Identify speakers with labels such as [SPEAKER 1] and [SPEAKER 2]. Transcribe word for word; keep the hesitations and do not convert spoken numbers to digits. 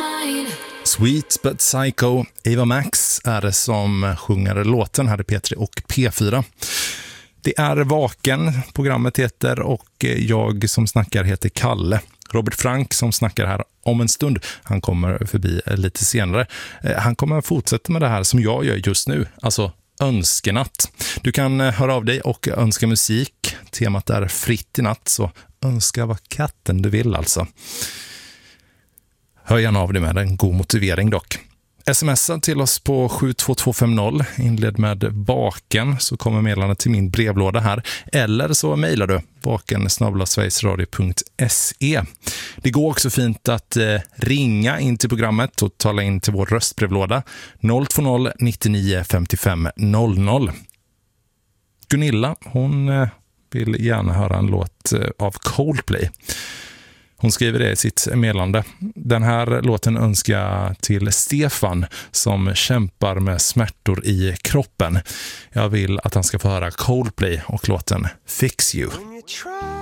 [SPEAKER 1] Sweet but Psycho, Ava Max är det som sjunger låten här i P tre och P fyra. Det är Vaken, programmet heter, och jag som snackar heter Kalle. Robert Frank som snackar här om en stund, han kommer förbi lite senare. Han kommer fortsätta med det här som jag gör just nu, alltså önskenatt. Du kan höra av dig och önska musik. Temat är fritt i natt, så önska vad katten du vill alltså. Hör gärna av dig med en god motivering dock. Smsa till oss på sju två två fem noll, inled med Baken, så kommer meddelandet till min brevlåda här. Eller så mejlar du baken snabel-a sverigesradio punkt se. Det går också fint att eh, ringa in till programmet och tala in till vår röstbrevlåda noll två noll nittionio femtiofem noll noll. Gunilla, hon eh, vill gärna höra en låt eh, av Coldplay. Hon skriver det i sitt meddelande. Den här låten önskar jag till Stefan som kämpar med smärtor i kroppen. Jag vill att han ska få höra Coldplay och låten Fix You.